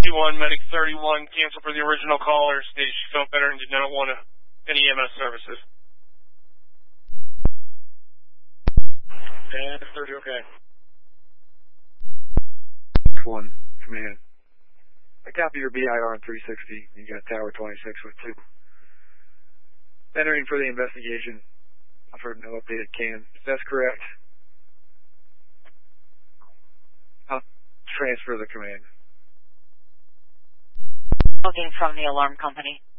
1 Medic 31, cancel for the original caller, stated she felt better and did not want any EMS services. And 30, okay. 1, command. I copy your BIR on 360. You got Tower 26 with 2. Entering for the investigation. I've heard no updated CAN. If that's correct, I'll transfer the command. Looking from the alarm company.